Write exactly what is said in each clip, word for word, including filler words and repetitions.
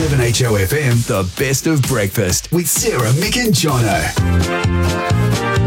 seven H O F M, the best of breakfast with Sarah, Mick and Jono.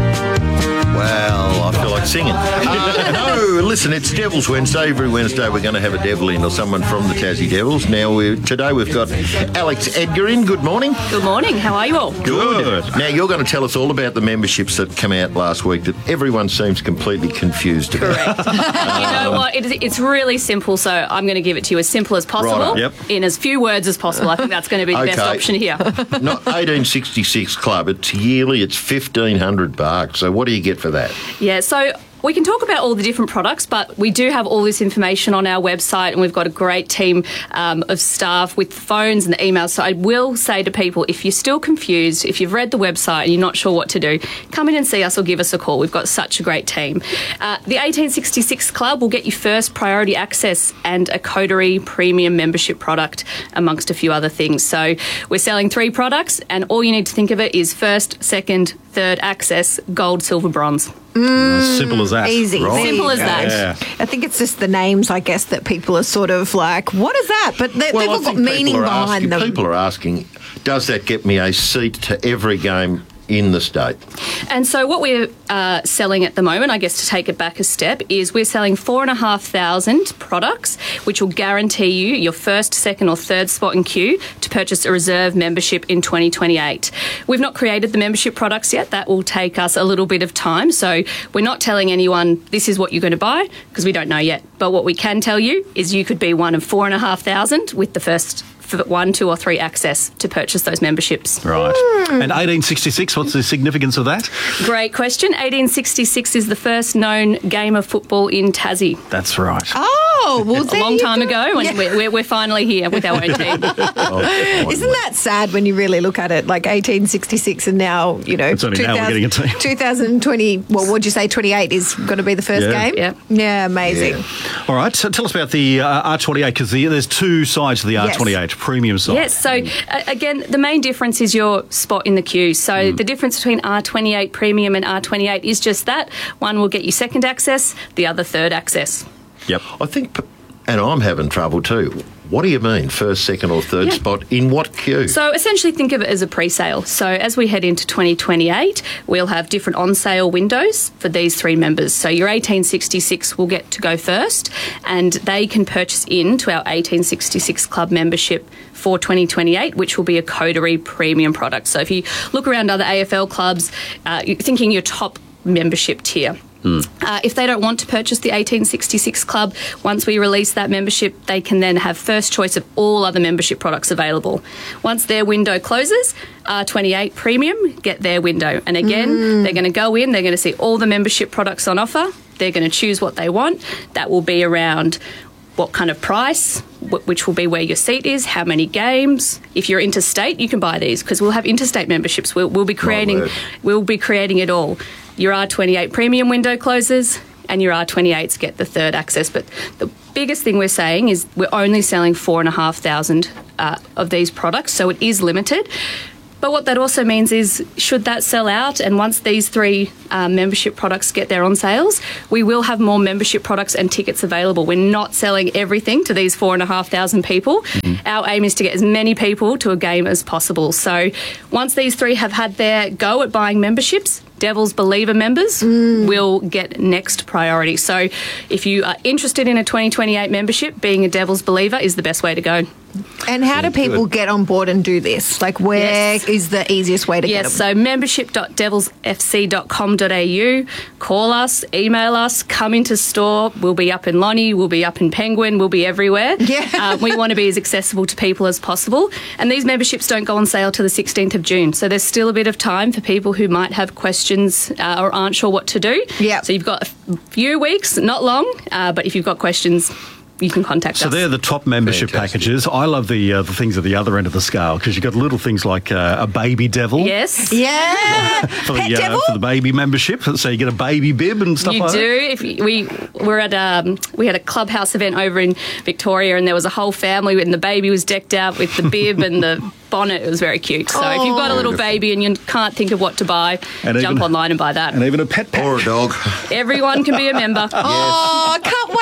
Well, I feel like singing. Uh, no, listen, it's Devils Wednesday. Every Wednesday we're going to have a devil in or someone from the Tassie Devils. Now, we today we've got Alex Edgar in. Good morning. Good morning. How are you all? Good. Now, you're going to tell us all about the memberships that come out last week that everyone seems completely confused about. Correct. You know what? It is, it's really simple, so I'm going to give it to you as simple as possible, Right, yep. in as few words as possible. I think that's going to be the Okay. best option here. Not eighteen sixty-six Club. It's yearly. It's fifteen hundred bucks. So what do you get for that? Yeah, so we can talk about all the different products, but we do have all this information on our website, and we've got a great team um, of staff with phones and the emails. So I will say to people, if you're still confused, if you've read the website and you're not sure what to do, come in and see us or give us a call. We've got such a great team. Uh, the eighteen sixty-six Club will get you first priority access and a Coterie premium membership product, amongst a few other things. So we're selling three products, and all you need to think of it is first, second, third access, gold, silver, bronze. Mm, simple as that. Easy. Right. Simple as that. Yeah. I think it's just the names, I guess, that people are sort of like, what is that? But they, Well, they've I all got think meaning people are behind asking, them. People are asking, does that get me a seat to every game in the state? And so what we're uh, selling at the moment, I guess to take it back a step, is we're selling four and a half thousand products, which will guarantee you your first, second or third spot in queue to purchase a reserve membership in twenty twenty-eight. We've not created the membership products yet. That will take us a little bit of time. So we're not telling anyone this is what you're going to buy because we don't know yet. But what we can tell you is you could be one of four and a half thousand with the first for one, two or three access to purchase those memberships. Right. And eighteen sixty-six, what's the significance of that? Great question. eighteen sixty-six is the first known game of football in Tassie. That's right. Oh, well, A there long you time go. ago, and Yeah. we're, we're, we're finally here with our own team. Oh, Isn't that sad when you really look at it? Like eighteen sixty-six and now, you know, It's only now we're getting a team. twenty twenty, well, what'd you say, twenty-eight is going to be the first Yeah. game? Yeah. Yeah, amazing. Yeah. All right. So tell us about the uh, R twenty-eight, because the, there's two sides to the Yes. R twenty-eight, premium side. Yes, so uh, again, the main difference is your spot in the queue. So the difference between R twenty-eight Premium and R twenty-eight is just that. One will get you second access, the other third access. Yep. I think, and I'm having trouble too. What do you mean, first, second or third Yeah. spot? In what queue? So essentially think of it as a pre-sale. So as we head into twenty twenty-eight, we'll have different on-sale windows for these three members. So your eighteen sixty-six will get to go first, and they can purchase into our eighteen sixty-six Club membership for twenty twenty-eight, which will be a Coterie premium product. So if you look around other A F L clubs, uh, you're thinking your top membership tier. Uh, if they don't want to purchase the eighteen sixty-six Club, once we release that membership, they can then have first choice of all other membership products available. Once their window closes, R twenty-eight Premium get their window. And again, they're going to go in, they're going to see all the membership products on offer, they're going to choose what they want. That will be around what kind of price, wh- which will be where your seat is, how many games. If you're interstate, you can buy these because we'll have interstate memberships. We'll, we'll be creating, word. we'll be creating it all. Your R twenty-eight Premium window closes, and your R twenty-eights get the third access. But the biggest thing we're saying is we're only selling four and a half thousand uh, of these products, so it is limited. But what that also means is, should that sell out, and once these three uh, membership products get their on sales, we will have more membership products and tickets available. We're not selling everything to these four and a half thousand people. Mm-hmm. Our aim is to get as many people to a game as possible. So once these three have had their go at buying memberships, Devils Believer members mm. will get next priority. So if you are interested in a twenty twenty-eight membership, being a Devils Believer is the best way to go. And how do people Good. get on board and do this? Like, where is Yes. the easiest way to Yes, get them? so membership dot devils f c dot com dot a u. Call us, email us, come into store. We'll be up in Lonnie, we'll be up in Penguin, we'll be everywhere. Yeah. Uh, we want to be as accessible to people as possible. And these memberships don't go on sale till the sixteenth of June. So there's still a bit of time for people who might have questions uh, or aren't sure what to do. Yeah. So you've got a few weeks, not long, uh, but if you've got questions, you can contact So us. they're the top membership Fantastic. packages. I love the uh, the things at the other end of the scale because you've got little things like uh, a baby devil. Yes. Yeah. For Pet the, uh, devil? for the baby membership, so you get a baby bib and stuff You like do. that. If you, we were at um, we had a clubhouse event over in Victoria, and there was a whole family, and the baby was decked out with the bib and the bonnet. It was very cute. So if you've got a little baby and you can't think of what to buy, And jump even- online and buy that. And even a pet pack. Or a dog. Everyone can be a member. Oh, I can't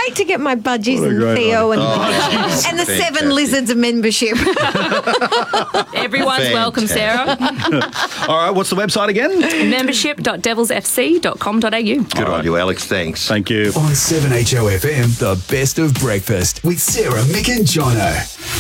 wait to get my Budgies What a and great Theo and, Oh, and the fantastic. Seven Lizards membership. Everyone's Fantastic. welcome, Sarah. All right, what's the website again? membership dot devils f c dot com dot a u. Good on you, Alex. Thanks. Thank you. On seven H O F M, the best of breakfast with Sarah, Mick and Jono.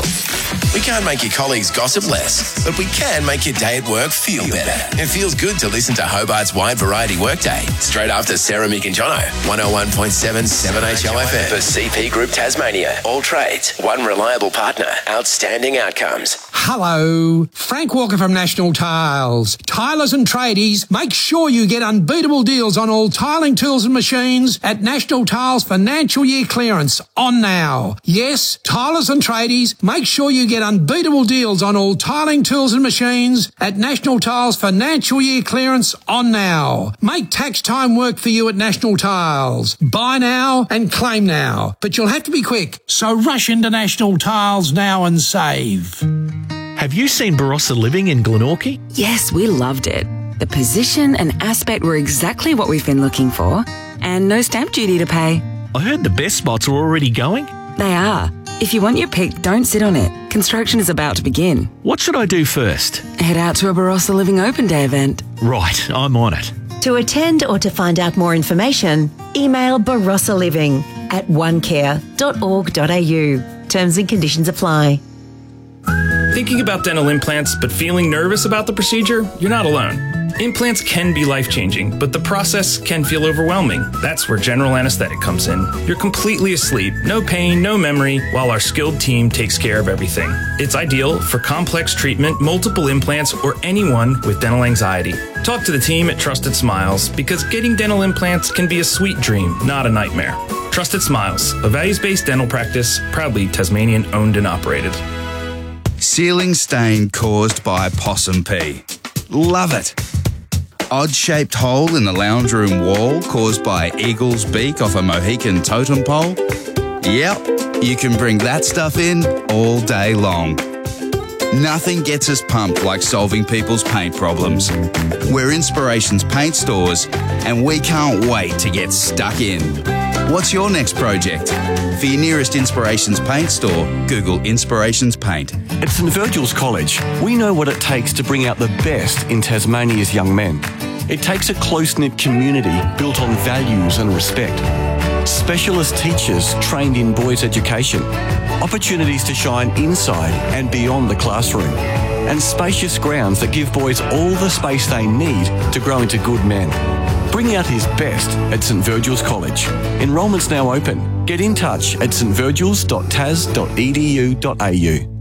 We can't make your colleagues gossip less, but we can make your day at work feel better. It feels good to listen to Hobart's Wide Variety Workday straight after Sarah, Mick and Jono. one oh one point seven seven H O F M. For C P Group Tasmania. All trades. One reliable partner. Outstanding outcomes. Hello, Frank Walker from National Tiles. Tilers and tradies, make sure you get unbeatable deals on all tiling tools and machines at National Tiles Financial Year Clearance on now. Yes, tilers and tradies, make sure you get unbeatable deals on all tiling tools and machines at National Tiles Financial Year Clearance on now. Make tax time work for you at National Tiles. Buy now and claim now, but you'll have to be quick, so rush into National Tiles now and save. Have you seen Barossa Living in Glenorchy? Yes, we loved it. The position and aspect were exactly what we've been looking for, and no stamp duty to pay. I heard the best spots are already going. They are. If you want your pick, don't sit on it. Construction is about to begin. What should I do first? Head out to a Barossa Living Open Day event. Right, I'm on it. To attend or to find out more information, email Barossa Living at one care dot org dot a u. Terms and conditions apply. Thinking about dental implants but feeling nervous about the procedure? You're not alone. Implants can be life-changing, but the process can feel overwhelming. That's where general anesthetic comes in. You're completely asleep, no pain, no memory, while our skilled team takes care of everything. It's ideal for complex treatment, multiple implants, or anyone with dental anxiety. Talk to the team at Trusted Smiles, because getting dental implants can be a sweet dream, not a nightmare. Trusted Smiles, a values-based dental practice, proudly Tasmanian owned and operated. Ceiling stain caused by possum pee. Love it. Odd-shaped hole in the lounge room wall caused by eagle's beak off a Mohican totem pole. Yep, you can bring that stuff in all day long. Nothing gets us pumped like solving people's paint problems. We're Inspirations Paint Stores, and we can't wait to get stuck in. What's your next project? For your nearest Inspirations Paint store, Google Inspirations Paint. At St Virgil's College, we know what it takes to bring out the best in Tasmania's young men. It takes a close-knit community built on values and respect. Specialist teachers trained in boys' education. Opportunities to shine inside and beyond the classroom. And spacious grounds that give boys all the space they need to grow into good men. Bring out his best at St Virgil's College. Enrolment's now open. Get in touch at st virgils dot tas dot e d u dot a u.